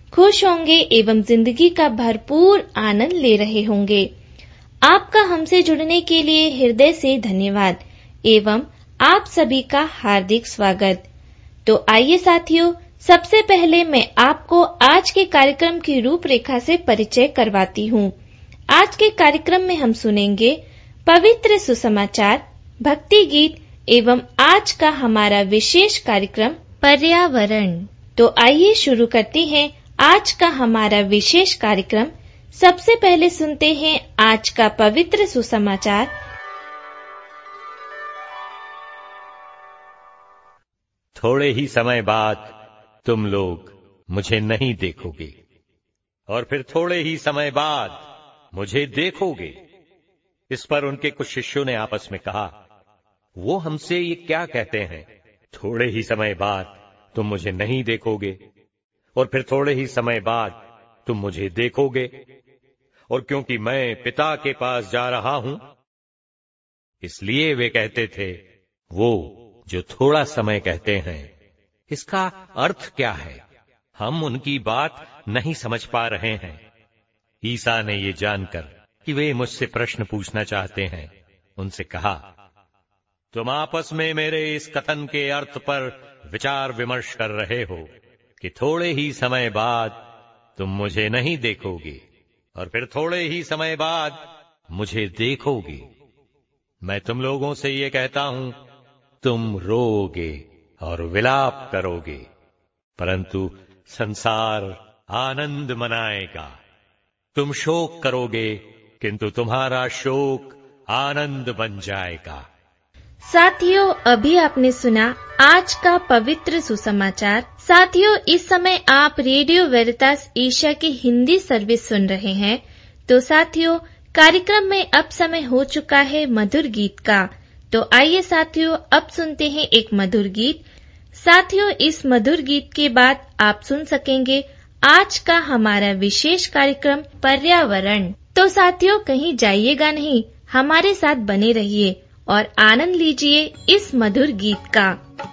खुश होंगे एवं जिंदगी का भरपूर आनंद ले रहे होंगे। आपका हमसे जुड़ने के लिए हृदय से धन्यवाद एवं आप सभी का हार्दिक स्वागत। तो आइए साथियों, सबसे पहले मैं आपको आज के कार्यक्रम की रूपरेखा से परिचय करवाती हूँ। आज के कार्यक्रम में हम सुनेंगे पवित्र सुसमाचार, भक्ति गीत एवं आज का हमारा विशेष कार्यक्रम पर्यावरण। तो आइए शुरू करते हैं आज का हमारा विशेष कार्यक्रम। सबसे पहले सुनते हैं आज का पवित्र सुसमाचार। थोड़े ही समय बाद तुम लोग मुझे नहीं देखोगे और फिर थोड़े ही समय बाद मुझे देखोगे। इस पर उनके कुछ शिष्यों ने आपस में कहा, वो हमसे ये क्या कहते हैं, थोड़े ही समय बाद तुम मुझे नहीं देखोगे और फिर थोड़े ही समय बाद तुम मुझे देखोगे, और क्योंकि मैं पिता के पास जा रहा हूं, इसलिए वे कहते थे। वो जो थोड़ा समय कहते हैं, इसका अर्थ क्या है? हम उनकी बात नहीं समझ पा रहे हैं। ईसा ने ये जानकर कि वे मुझसे प्रश्न पूछना चाहते हैं, उनसे कहा, तुम आपस में मेरे इस कथन के अर्थ पर विचार विमर्श कर रहे हो कि थोड़े ही समय बाद तुम मुझे नहीं देखोगे और फिर थोड़े ही समय बाद मुझे देखोगे। मैं तुम लोगों से ये कहता हूं, तुम रोओगे और विलाप करोगे, परंतु संसार आनंद मनाएगा। तुम शोक करोगे, किंतु तुम्हारा शोक आनंद बन जाएगा। साथियों, अभी आपने सुना आज का पवित्र सुसमाचार। साथियों, इस समय आप रेडियो वेरितास एशिया की हिंदी सर्विस सुन रहे हैं। तो साथियों, कार्यक्रम में अब समय हो चुका है मधुर गीत का। तो आइए साथियों, अब सुनते हैं एक मधुर गीत। साथियों, इस मधुर गीत के बाद आप सुन सकेंगे आज का हमारा विशेष कार्यक्रम पर्यावरण। तो साथियों, कहीं जाइएगा नहीं, हमारे साथ बने रहिए और आनंद लीजिए इस मधुर गीत का।